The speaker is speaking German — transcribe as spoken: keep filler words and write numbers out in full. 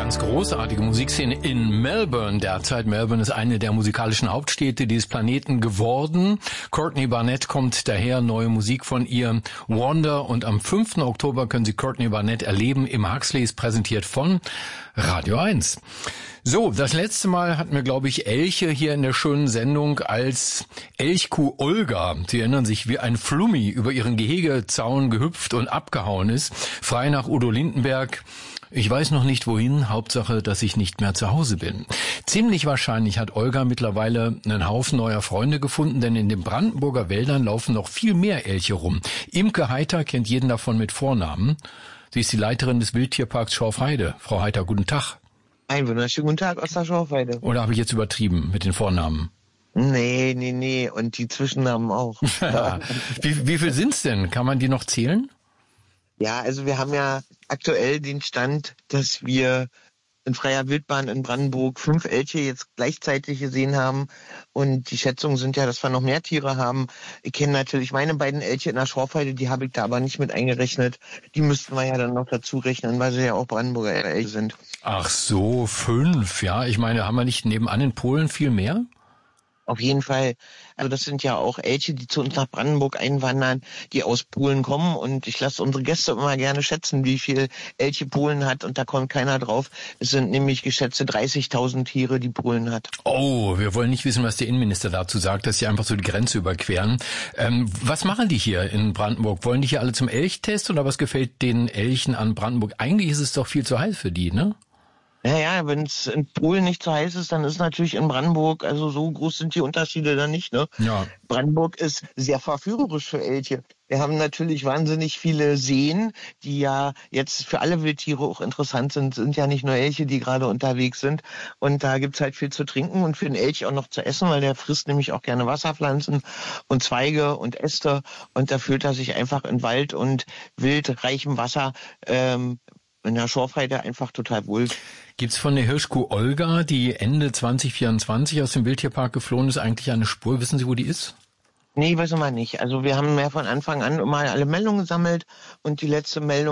ganz großartige Musikszene in Melbourne derzeit. Melbourne ist eine der musikalischen Hauptstädte dieses Planeten geworden. Courtney Barnett kommt daher, neue Musik von ihr, Wonder. Und am fünften Oktober können Sie Courtney Barnett erleben im Huxleys, präsentiert von Radio eins. So, das letzte Mal hatten wir, glaube ich, Elche hier in der schönen Sendung als Elchkuh Olga. Sie erinnern sich, wie ein Flummi über ihren Gehegezaun gehüpft und abgehauen ist. Frei nach Udo Lindenberg. Ich weiß noch nicht wohin, Hauptsache, dass ich nicht mehr zu Hause bin. Ziemlich wahrscheinlich hat Olga mittlerweile einen Haufen neuer Freunde gefunden, denn in den Brandenburger Wäldern laufen noch viel mehr Elche rum. Imke Heiter kennt jeden davon mit Vornamen. Sie ist die Leiterin des Wildtierparks Schorfheide. Frau Heiter, guten Tag. Einen wunderschönen guten Tag aus der Schorfheide. Oder habe ich jetzt übertrieben mit den Vornamen? Nee, nee, nee. Und die Zwischennamen auch. wie, wie viel sind's denn? Kann man die noch zählen? Ja, also wir haben ja aktuell den Stand, dass wir in freier Wildbahn in Brandenburg fünf Elche jetzt gleichzeitig gesehen haben. Und die Schätzungen sind ja, dass wir noch mehr Tiere haben. Ich kenne natürlich meine beiden Elche in der Schorfheide, die habe ich da aber nicht mit eingerechnet. Die müssten wir ja dann noch dazu rechnen, weil sie ja auch Brandenburger Elche sind. Ach so, fünf, ja. Ich meine, haben wir nicht nebenan in Polen viel mehr? Auf jeden Fall. Also das sind ja auch Elche, die zu uns nach Brandenburg einwandern, die aus Polen kommen. Und ich lasse unsere Gäste immer gerne schätzen, wie viel Elche Polen hat. Und da kommt keiner drauf. Es sind nämlich geschätzte dreißigtausend Tiere, die Polen hat. Oh, wir wollen nicht wissen, was der Innenminister dazu sagt, dass sie einfach so die Grenze überqueren. Ähm, was machen die hier in Brandenburg? Wollen die hier alle zum Elchtest oder was gefällt den Elchen an Brandenburg? Eigentlich ist es doch viel zu heiß für die, ne? Naja, wenn es in Polen nicht so heiß ist, dann ist natürlich in Brandenburg, also so groß sind die Unterschiede dann nicht, ne? Ja. Brandenburg ist sehr verführerisch für Elche. Wir haben natürlich wahnsinnig viele Seen, die ja jetzt für alle Wildtiere auch interessant sind. Sind ja nicht nur Elche, die gerade unterwegs sind. Und da gibt's halt viel zu trinken und für den Elch auch noch zu essen, weil der frisst nämlich auch gerne Wasserpflanzen und Zweige und Äste. Und da fühlt er sich einfach in Wald und wildreichem Wasser ähm, in der Schorfheide einfach total wohl. Gibt's von der Hirschkuh Olga, die Ende zwanzig vierundzwanzig aus dem Wildtierpark geflohen ist, eigentlich eine Spur? Wissen Sie, wo die ist? Nee, wissen wir nicht. Also wir haben ja von Anfang an immer alle Meldungen gesammelt und die letzte Meldung